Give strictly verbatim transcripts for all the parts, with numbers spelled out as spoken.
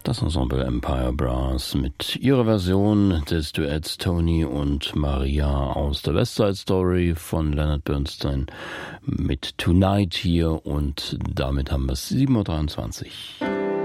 Das Ensemble Empire Brass mit ihrer Version des Duetts Tony und Maria aus der West Side Story von Leonard Bernstein mit Tonight hier, und damit haben wir es sieben Uhr dreiundzwanzig.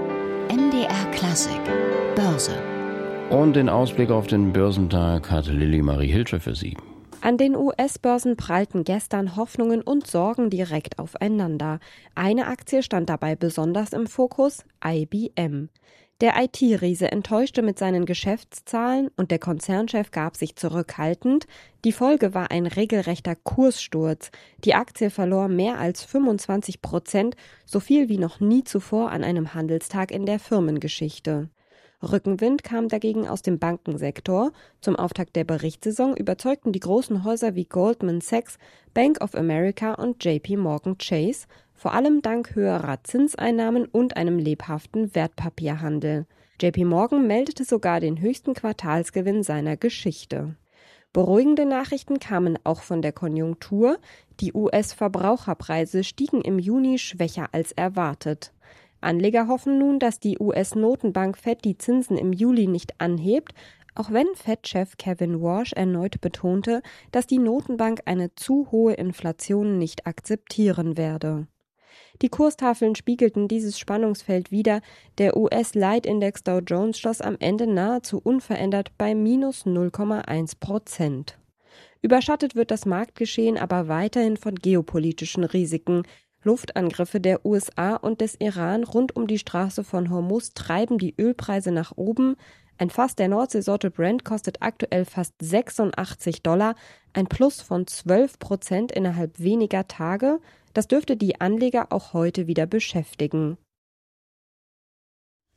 M D R Klassik Börse. Und den Ausblick auf den Börsentag hat Lilly Marie Hilscher für Sie. An den U S-Börsen prallten gestern Hoffnungen und Sorgen direkt aufeinander. Eine Aktie stand dabei besonders im Fokus: I B M. Der I T-Riese enttäuschte mit seinen Geschäftszahlen und der Konzernchef gab sich zurückhaltend. Die Folge war ein regelrechter Kurssturz. Die Aktie verlor mehr als fünfundzwanzig Prozent, so viel wie noch nie zuvor an einem Handelstag in der Firmengeschichte. Rückenwind kam dagegen aus dem Bankensektor. Zum Auftakt der Berichtssaison überzeugten die großen Häuser wie Goldman Sachs, Bank of America und J P Morgan Chase, vor allem dank höherer Zinseinnahmen und einem lebhaften Wertpapierhandel. J P Morgan meldete sogar den höchsten Quartalsgewinn seiner Geschichte. Beruhigende Nachrichten kamen auch von der Konjunktur. Die U S-Verbraucherpreise stiegen im Juni schwächer als erwartet. Anleger hoffen nun, dass die U S-Notenbank Fed die Zinsen im Juli nicht anhebt, auch wenn Fed-Chef Kevin Warsh erneut betonte, dass die Notenbank eine zu hohe Inflation nicht akzeptieren werde. Die Kurstafeln spiegelten dieses Spannungsfeld wider. Der U S-Leitindex Dow Jones schloss am Ende nahezu unverändert bei minus null Komma eins Prozent. Überschattet wird das Marktgeschehen aber weiterhin von geopolitischen Risiken. Luftangriffe der U S A und des Iran rund um die Straße von Hormuz treiben die Ölpreise nach oben. Ein Fass der Nordseesorte Brent kostet aktuell fast sechsundachtzig Dollar, ein Plus von zwölf Prozent innerhalb weniger Tage. Das dürfte die Anleger auch heute wieder beschäftigen.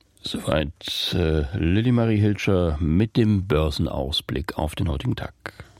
Soweit äh, Lilly Marie Hilscher mit dem Börsenausblick auf den heutigen Tag.